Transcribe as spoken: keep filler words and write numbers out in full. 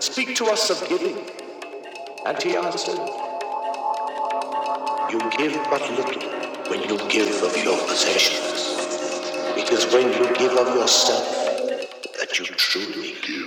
speak to us of giving. And he answered, you give but little when you give of your possessions. It is when you give of yourself that you truly give.